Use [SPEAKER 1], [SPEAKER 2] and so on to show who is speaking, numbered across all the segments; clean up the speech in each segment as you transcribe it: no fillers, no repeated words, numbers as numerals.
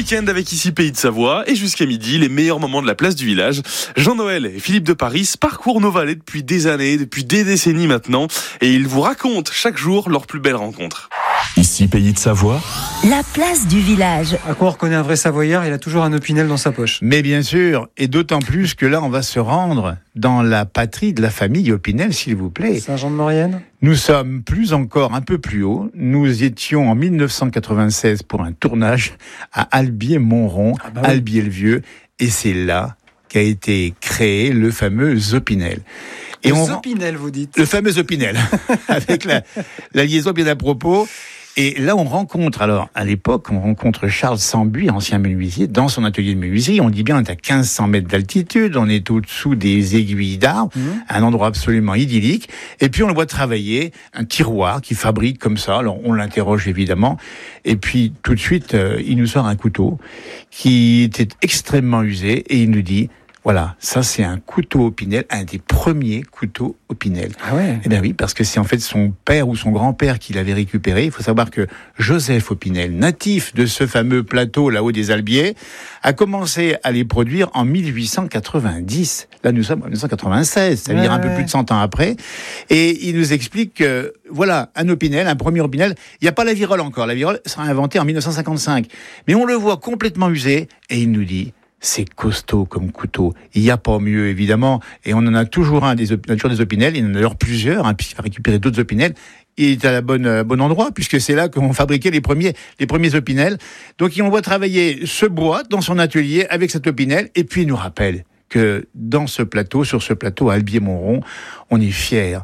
[SPEAKER 1] week-end avec ici Pays de Savoie et jusqu'à midi, les meilleurs moments de la place du village. Jean-Noël et Philippe de Paris parcourent nos vallées depuis des années, depuis des décennies maintenant et ils vous racontent chaque jour leurs plus belles rencontres.
[SPEAKER 2] Ici Pays de Savoie.
[SPEAKER 3] La place du village.
[SPEAKER 4] À quoi on reconnaît un vrai Savoyard, il a toujours un Opinel dans sa poche.
[SPEAKER 5] Mais bien sûr, et d'autant plus que là, on va se rendre dans la patrie de la famille Opinel, s'il vous plaît.
[SPEAKER 4] Saint-Jean-de-Maurienne.
[SPEAKER 5] Nous sommes plus encore, un peu plus haut. Nous étions en 1996 pour un tournage à Albier-Montron, Albier-le-Vieux, et c'est là qu'a été créé le fameux Opinel.
[SPEAKER 4] Et Opinel, vous dites.
[SPEAKER 5] Le fameux Opinel, avec la liaison bien à propos. Et là, on rencontre, alors, à l'époque, on rencontre Charles Sambuy, ancien menuisier, dans son atelier de menuiserie. On dit bien, on est à 1500 mètres d'altitude, on est au-dessous des aiguilles d'arbres, un endroit absolument idyllique. Et puis, on le voit travailler, un tiroir qui fabrique comme ça. Alors, on l'interroge évidemment. Et puis, tout de suite, il nous sort un couteau qui était extrêmement usé et il nous dit, voilà, ça c'est un couteau Opinel, un des premiers couteaux Opinel.
[SPEAKER 4] Ah ouais.
[SPEAKER 5] Eh bien oui, parce que c'est en fait son père ou son grand-père qui l'avait récupéré. Il faut savoir que Joseph Opinel, natif de ce fameux plateau là-haut des Albiers, a commencé à les produire en 1890. Là, nous sommes en 1996, ça veut dire un peu plus de 100 ans après. Et il nous explique que, voilà, un Opinel, un premier Opinel. Il n'y a pas la virole encore. La virole sera inventée en 1955. Mais on le voit complètement usé et il nous dit, c'est costaud comme couteau. Il n'y a pas mieux, évidemment. Et on en a toujours un, toujours des Opinel. Il y en a d'ailleurs plusieurs, puisqu'il va récupérer d'autres Opinel. Il est à bon endroit, puisque c'est là qu'on fabriquait les premiers Opinel. Donc, on voit travailler ce bois dans son atelier avec cet Opinel. Et puis, il nous rappelle que sur ce plateau à Albier-Montron, on est fiers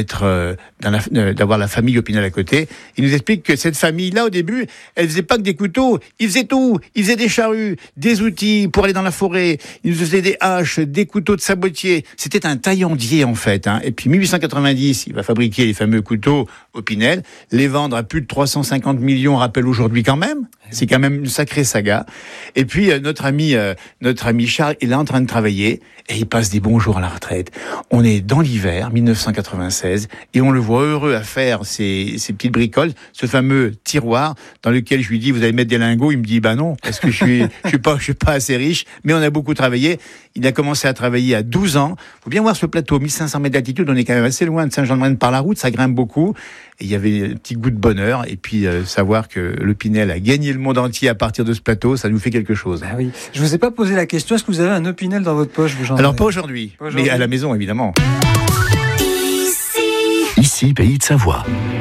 [SPEAKER 5] d'avoir la famille Opinel à côté. Il nous explique que cette famille-là, au début, elle faisait pas que des couteaux, ils faisaient tout. Ils faisaient des charrues, des outils pour aller dans la forêt, ils faisaient des haches, des couteaux de sabotier. C'était un taillandier, en fait. Et puis, 1890, il va fabriquer les fameux couteaux Opinel, les vendre à plus de 350 millions, rappelle aujourd'hui quand même. C'est quand même une sacrée saga. Et puis, notre ami Charles, il est en train de travailler et il passe des bons jours à la retraite. On est dans l'hiver, 1996, et on le voit heureux à faire ces petites bricoles, ce fameux tiroir dans lequel je lui dis, vous allez mettre des lingots. Il me dit, non, parce que je suis pas assez riche, mais on a beaucoup travaillé. Il a commencé à travailler à 12 ans. Faut bien voir ce plateau, 1500 mètres d'altitude, on est quand même assez loin de Saint-Jean-de-Maurienne par la route, ça grimpe beaucoup. Et il y avait un petit goût de bonheur. Et puis, savoir que l'Opinel a gagné le monde entier à partir de ce plateau, ça nous fait quelque chose.
[SPEAKER 4] Ah oui. Je vous ai pas posé la question, est-ce que vous avez un Opinel dans votre poche, vous, Jean-Noël ?
[SPEAKER 5] Alors, pas aujourd'hui, mais à la maison, évidemment.
[SPEAKER 2] Ici Pays de Savoie.